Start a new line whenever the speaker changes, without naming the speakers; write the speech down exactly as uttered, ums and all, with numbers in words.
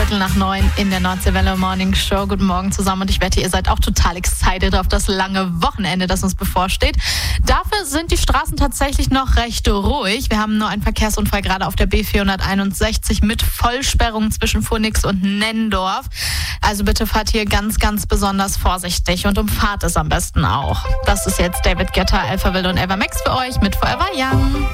Viertel nach neun in der Nordseewelle Morning Show. Guten Morgen zusammen und ich wette, ihr seid auch total excited auf das lange Wochenende, das uns bevorsteht. Dafür sind die Straßen tatsächlich noch recht ruhig. Wir haben nur einen Verkehrsunfall gerade auf der B vierhunderteinundsechzig mit Vollsperrung zwischen Phoenix und Nendorf. Also bitte fahrt hier ganz, ganz besonders vorsichtig und umfahrt es am besten auch. Das ist jetzt David Guetta, Alphaville und Eva Max für euch mit Forever Young.